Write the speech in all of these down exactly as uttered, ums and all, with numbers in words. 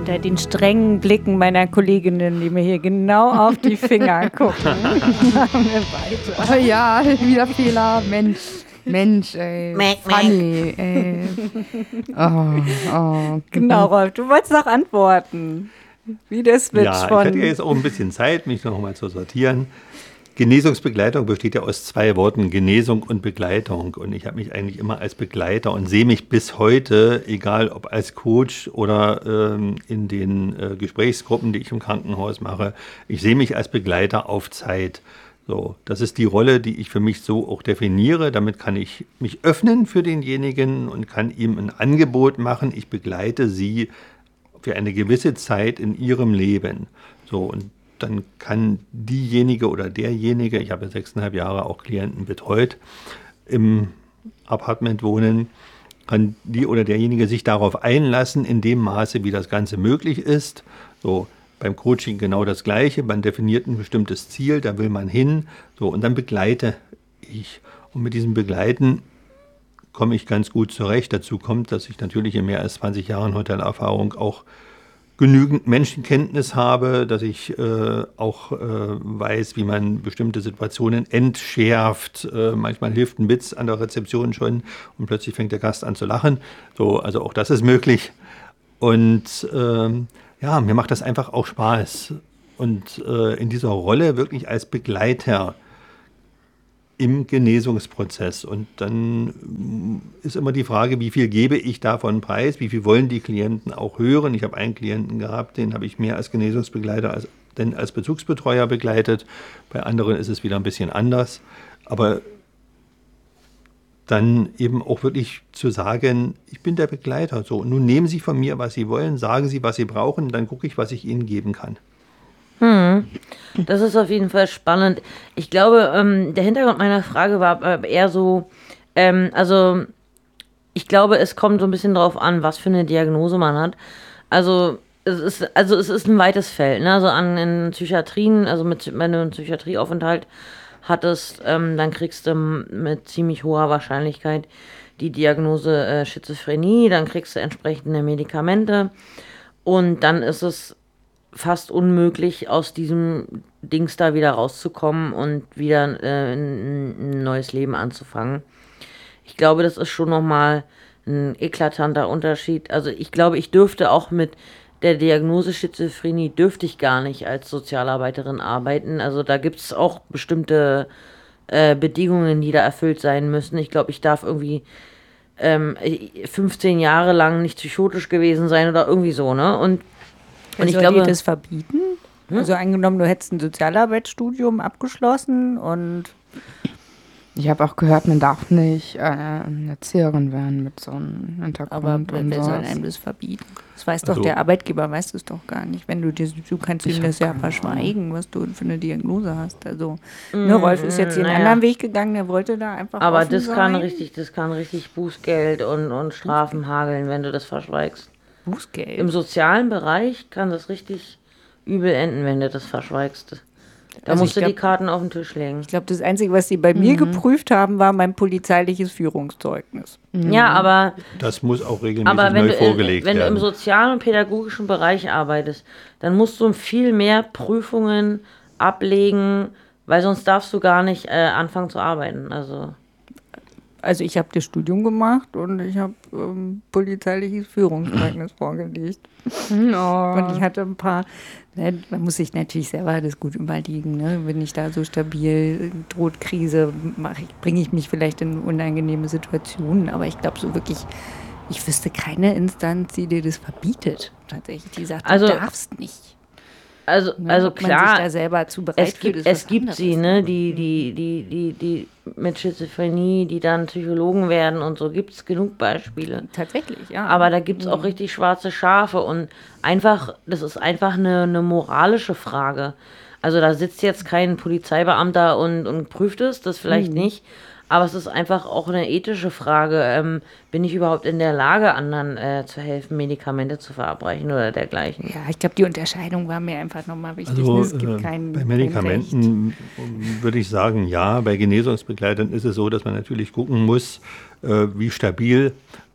unter den strengen Blicken meiner Kolleginnen, die mir hier genau auf die Finger gucken. Machen wir weiter. Oh ja, wieder Fehler. Mensch, Mensch, ey. Mäk, Funny, ey. Oh, oh. Genau, Rolf, du wolltest noch antworten. Wie der Switch ja, von... ich hatte jetzt auch ein bisschen Zeit, mich noch mal zu sortieren. Genesungsbegleitung besteht ja aus zwei Worten, Genesung und Begleitung. Und ich habe mich eigentlich immer als Begleiter und sehe mich bis heute, egal ob als Coach oder ähm, in den äh, Gesprächsgruppen, die ich im Krankenhaus mache, ich sehe mich als Begleiter auf Zeit. So, das ist die Rolle, die ich für mich so auch definiere. Damit kann ich mich öffnen für denjenigen und kann ihm ein Angebot machen. Ich begleite sie für eine gewisse Zeit in ihrem Leben. So, und dann kann diejenige oder derjenige, ich habe ja sechseinhalb Jahre auch Klienten betreut, im Apartment wohnen, kann die oder derjenige sich darauf einlassen, in dem Maße, wie das Ganze möglich ist. So, beim Coaching genau das Gleiche, man definiert ein bestimmtes Ziel, da will man hin, so, und dann begleite ich. Und mit diesem Begleiten komme ich ganz gut zurecht. Dazu kommt, dass ich natürlich in mehr als zwanzig Jahren Hotelerfahrung auch genügend Menschenkenntnis habe, dass ich äh, auch äh, weiß, wie man bestimmte Situationen entschärft. Äh, manchmal hilft ein Witz an der Rezeption schon und plötzlich fängt der Gast an zu lachen. So, also auch das ist möglich. Und ähm, ja, mir macht das einfach auch Spaß. Und äh, in dieser Rolle wirklich als Begleiter im Genesungsprozess. Und dann ist immer die Frage, wie viel gebe ich davon preis, wie viel wollen die Klienten auch hören. Ich habe einen Klienten gehabt, den habe ich mehr als Genesungsbegleiter als, denn als Bezugsbetreuer begleitet. Bei anderen ist es wieder ein bisschen anders. Aber dann eben auch wirklich zu sagen, ich bin der Begleiter. So, nun nehmen Sie von mir, was Sie wollen, sagen Sie, was Sie brauchen, dann gucke ich, was ich Ihnen geben kann. Hm. Das ist auf jeden Fall spannend. Ich glaube, ähm, der Hintergrund meiner Frage war äh, eher so, ähm, also ich glaube, es kommt so ein bisschen drauf an, was für eine Diagnose man hat. Also es ist, also es ist ein weites Feld, ne? Also an in Psychiatrien, also mit, wenn du einen Psychiatrieaufenthalt hattest, ähm, dann kriegst du mit ziemlich hoher Wahrscheinlichkeit die Diagnose äh, Schizophrenie, dann kriegst du entsprechende Medikamente und dann ist es fast unmöglich, aus diesem Dings da wieder rauszukommen und wieder äh, ein, ein neues Leben anzufangen. Ich glaube, das ist schon nochmal ein eklatanter Unterschied. Also ich glaube, ich dürfte auch mit der Diagnose Schizophrenie dürfte ich gar nicht als Sozialarbeiterin arbeiten. Also da gibt es auch bestimmte äh, Bedingungen, die da erfüllt sein müssen. Ich glaube, ich darf irgendwie ähm, fünfzehn Jahre lang nicht psychotisch gewesen sein oder irgendwie so, ne? Und Und ich glaube, die das verbieten? Hm? Also angenommen, du hättest ein Sozialarbeitsstudium abgeschlossen und... Ich habe auch gehört, man darf nicht äh, eine Erzieherin werden mit so einem Hintergrund. Aber und wer sowas. soll einem das verbieten? Das weiß Also, doch der Arbeitgeber, weiß das doch gar nicht. Wenn du dir, du kannst ihm das ja verschweigen, was du für eine Diagnose hast. Also, mm, ne, Rolf ist jetzt den naja. anderen Weg gegangen, der wollte da einfach Aber offen das sein. kann richtig, das kann richtig Bußgeld und, und Strafen hageln, wenn du das verschweigst. Bußgeld? Im sozialen Bereich kann das richtig übel enden, wenn du das verschweigst. Da Also musst du ich die glaub- Karten auf den Tisch legen. Ich glaube, das Einzige, was sie bei mir geprüft haben, war mein polizeiliches Führungszeugnis. Ja, aber, Das muss auch regelmäßig aber wenn, neu du, in, vorgelegt wenn du werden. im sozialen und pädagogischen Bereich arbeitest, dann musst du viel mehr Prüfungen ablegen, weil sonst darfst du gar nicht äh, anfangen zu arbeiten. Also Also ich habe das Studium gemacht und ich habe ähm, polizeiliches Führungszeugnis vorgelegt. Oh. Und ich hatte ein paar, ne, man muss sich natürlich selber das gut überlegen, ne? Bin ich da so stabil, droht Krise, mach ich, bringe ich mich vielleicht in unangenehme Situationen, aber ich glaube so wirklich, ich wüsste keine Instanz, die dir das verbietet, tatsächlich, die sagt, Also- du darfst nicht. Also, Ne? also Ob man sich klar, da selber zu bereit es fühlt, gibt, ist es was gibt anderes, sie, ne, die, die, die, die, die mit Schizophrenie, die dann Psychologen werden und so, gibt es genug Beispiele. Tatsächlich, ja. Aber da gibt es auch richtig schwarze Schafe und einfach, das ist einfach eine, eine moralische Frage. Also da sitzt jetzt kein Polizeibeamter und, und prüft es, das vielleicht nicht. Aber es ist einfach auch eine ethische Frage. Ähm, bin ich überhaupt in der Lage, anderen äh, zu helfen, Medikamente zu verabreichen oder dergleichen? Ja, ich glaube, die Unterscheidung war mir einfach nochmal wichtig. Also es gibt äh, kein, bei kein Medikamenten würde ich sagen, ja. Bei Genesungsbegleitern ist es so, dass man natürlich gucken muss, äh, wie stabil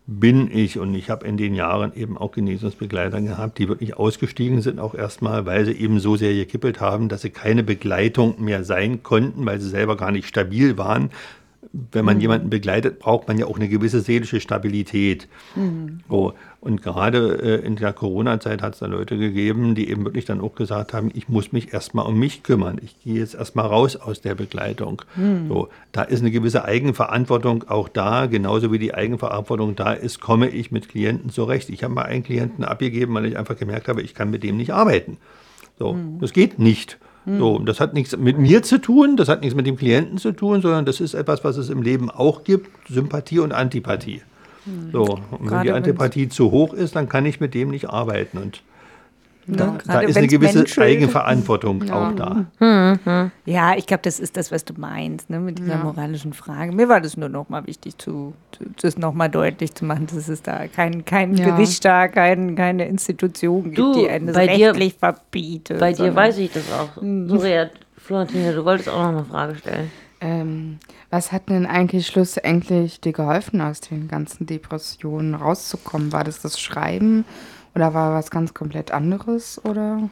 bin ich, und ich habe in den Jahren eben auch Genesungsbegleiter gehabt, die wirklich ausgestiegen sind, auch erstmal, weil sie eben so sehr gekippelt haben, dass sie keine Begleitung mehr sein konnten, weil sie selber gar nicht stabil waren. Wenn man mhm. jemanden begleitet, braucht man ja auch eine gewisse seelische Stabilität. Mhm. So, und gerade äh, in der Corona-Zeit hat es da Leute gegeben, die eben wirklich dann auch gesagt haben, ich muss mich erstmal um mich kümmern. Ich gehe jetzt erstmal raus aus der Begleitung. Mhm. So, da ist eine gewisse Eigenverantwortung auch da, genauso wie die Eigenverantwortung da ist, komme ich mit Klienten zurecht. Ich habe mal einen Klienten abgegeben, weil ich einfach gemerkt habe, ich kann mit dem nicht arbeiten. So, mhm. das geht nicht. So, das hat nichts mit mir zu tun, das hat nichts mit dem Klienten zu tun, sondern das ist etwas, was es im Leben auch gibt, Sympathie und Antipathie. So, und wenn die Antipathie zu hoch ist, dann kann ich mit dem nicht arbeiten. Und da, ja, da ist eine gewisse Menschen. Eigenverantwortung ja. auch da. Mhm. Ja, ich glaube, das ist das, was du meinst, ne, mit dieser ja. moralischen Frage. Mir war das nur noch mal wichtig, zu, zu, das noch mal deutlich zu machen, dass es da kein, kein ja. Gericht da, kein, keine Institution gibt, du, die einen das rechtlich dir, verbietet. Bei dir weiß ich das auch. Mhm. So, Florentine, du wolltest auch noch eine Frage stellen. Ähm, was hat denn eigentlich schlussendlich dir geholfen, aus den ganzen Depressionen rauszukommen? War das das Schreiben? Oder war was ganz komplett anderes, oder?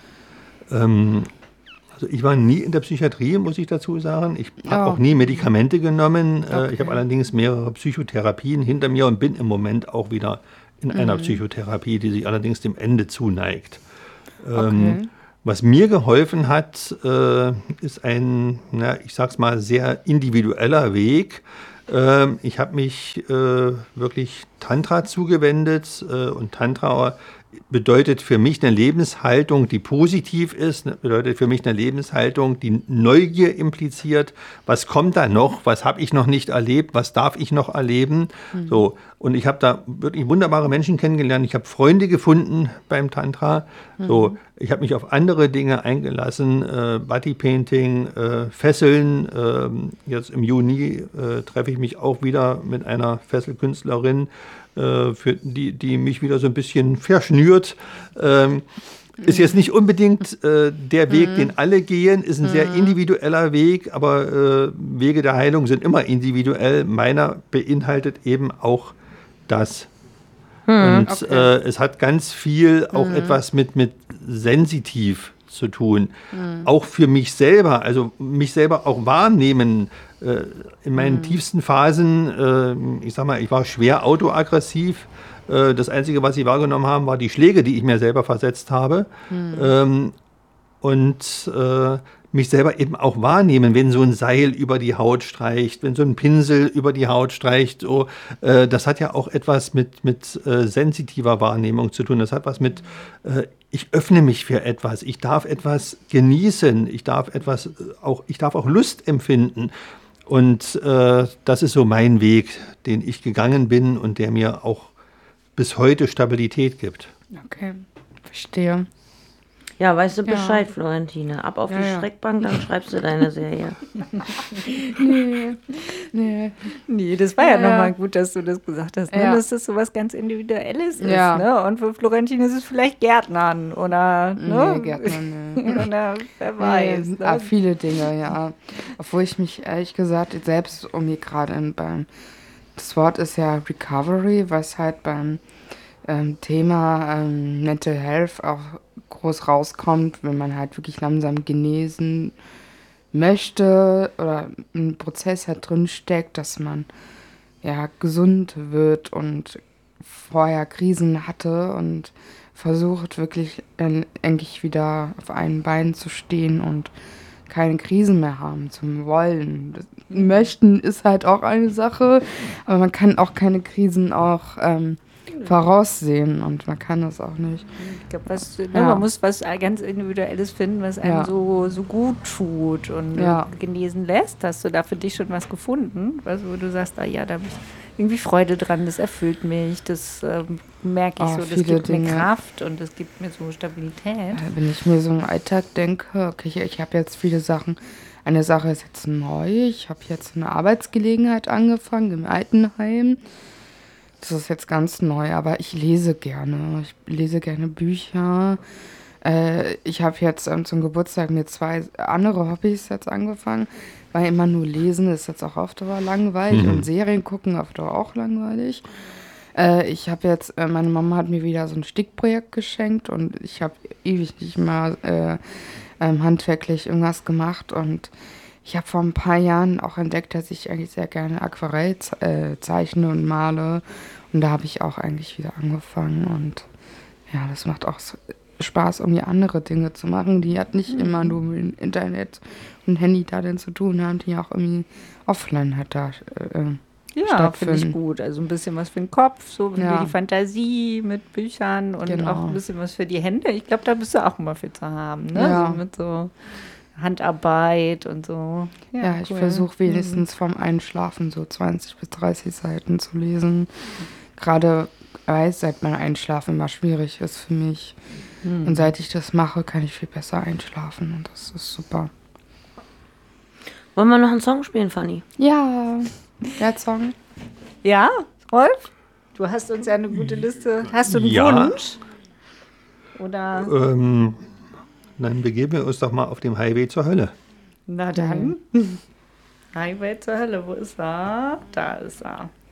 Ähm, also ich war nie in der Psychiatrie, muss ich dazu sagen. Ich habe oh. auch nie Medikamente genommen. Okay. Ich habe allerdings mehrere Psychotherapien hinter mir und bin im Moment auch wieder in mhm. einer Psychotherapie, die sich allerdings dem Ende zuneigt. Okay. Ähm, was mir geholfen hat, äh, ist ein, na, ich sag's mal, sehr individueller Weg. Ich habe mich äh, wirklich Tantra zugewendet äh, und Tantra bedeutet für mich eine Lebenshaltung, die positiv ist, bedeutet für mich eine Lebenshaltung, die Neugier impliziert. Was kommt da noch? Was habe ich noch nicht erlebt? Was darf ich noch erleben? Mhm. So, und ich habe da wirklich wunderbare Menschen kennengelernt. Ich habe Freunde gefunden beim Tantra. Mhm. So, ich habe mich auf andere Dinge eingelassen, äh, Bodypainting, äh, Fesseln. Äh, jetzt im Juni äh, treffe ich mich auch wieder mit einer Fesselkünstlerin, Für die, die mich wieder so ein bisschen verschnürt. Ähm, ist jetzt nicht unbedingt äh, der Weg, mhm. den alle gehen, ist ein mhm. sehr individueller Weg, aber äh, Wege der Heilung sind immer individuell. Meiner beinhaltet eben auch das. Mhm. Und okay. äh, es hat ganz viel auch mhm. etwas mit, mit sensitiv zu tun. Mhm. Auch für mich selber, also mich selber auch wahrnehmen. In meinen mhm. tiefsten Phasen, ich sag mal, ich war schwer autoaggressiv. Das Einzige, was ich wahrgenommen habe, war die Schläge, die ich mir selber versetzt habe. Mhm. Und mich selber eben auch wahrnehmen, wenn so ein Seil über die Haut streicht, wenn so ein Pinsel über die Haut streicht. So, das hat ja auch etwas mit, mit sensitiver Wahrnehmung zu tun. Das hat was mit, ich öffne mich für etwas, ich darf etwas genießen, ich darf etwas auch, ich darf auch Lust empfinden. Und äh, das ist so mein Weg, den ich gegangen bin und der mir auch bis heute Stabilität gibt. Okay, verstehe. Ja, weißt du Bescheid, ja. Florentine. Ab auf ja, die ja. Schreckbank, dann schreibst du deine Serie. nee, nee. Nee, das war ja, ja nochmal gut, dass du das gesagt hast, ne? Ja. Dass das so was ganz Individuelles ja. ist. Ne? Und für Florentine ist es vielleicht Gärtnern oder, ne? Nee, Gärtnern, nee. oder wer weiß. Nee, ne? ah, viele Dinge, ja. Obwohl ich mich ehrlich gesagt selbst um mich gerade beim, das Wort ist ja Recovery, was halt beim ähm, Thema ähm, Mental Health auch groß rauskommt, wenn man halt wirklich langsam genesen möchte oder ein Prozess halt drin steckt, dass man ja gesund wird und vorher Krisen hatte und versucht wirklich äh, endlich wieder auf einen Bein zu stehen und keine Krisen mehr haben zum Wollen. Das Möchten ist halt auch eine Sache, aber man kann auch keine Krisen auch ähm, voraussehen und man kann das auch nicht. Ich glaube, ne, ja. man muss was ganz Individuelles finden, was einem ja. so, so gut tut und ja. genesen lässt. Hast du da für dich schon was gefunden, was, wo du sagst, ah ja, da habe ich irgendwie Freude dran, das erfüllt mich, das ähm, merke ich oh, so, das gibt Dinge. mir Kraft und das gibt mir so Stabilität. Ja, wenn ich mir so im Alltag denke, okay, ich, ich habe jetzt viele Sachen, eine Sache ist jetzt neu, ich habe jetzt eine Arbeitsgelegenheit angefangen im Altenheim. Das ist jetzt ganz neu, aber ich lese gerne. Ich lese gerne Bücher. Äh, ich habe jetzt ähm, zum Geburtstag mir zwei andere Hobbys jetzt angefangen, weil immer nur lesen ist jetzt auch auf Dauer langweilig mhm. und Serien gucken auf Dauer auch langweilig. Äh, ich habe jetzt, äh, meine Mama hat mir wieder so ein Stickprojekt geschenkt und ich habe ewig nicht mal äh, ähm, handwerklich irgendwas gemacht und ich habe vor ein paar Jahren auch entdeckt, dass ich eigentlich sehr gerne Aquarell ze- äh, zeichne und male und da habe ich auch eigentlich wieder angefangen und ja, das macht auch so Spaß, irgendwie andere Dinge zu machen, die halt nicht immer nur mit dem Internet und Handy da denn zu tun haben, die auch irgendwie offline halt da äh, Ja, finde ich stattfinden. gut. Also ein bisschen was für den Kopf, so für Ja. die Fantasie mit Büchern und Genau. auch ein bisschen was für die Hände. Ich glaube, da bist du auch immer viel zu haben, ne? Ja. So mit so Handarbeit und so. Ja, ich cool. versuche wenigstens vom Einschlafen so zwanzig bis dreißig Seiten zu lesen. Gerade weil es seit meinem Einschlafen immer schwierig ist für mich. Mhm. Und seit ich das mache, kann ich viel besser einschlafen und das ist super. Wollen wir noch einen Song spielen, Fanny? Ja, der Song. Ja, Rolf? Du hast uns ja eine gute Liste. Hast du einen Ja. Wunsch? Oder? Ähm, dann begeben wir uns doch mal auf dem Highway zur Hölle. Na dann. Highway zur Hölle, wo ist er? Da ist er.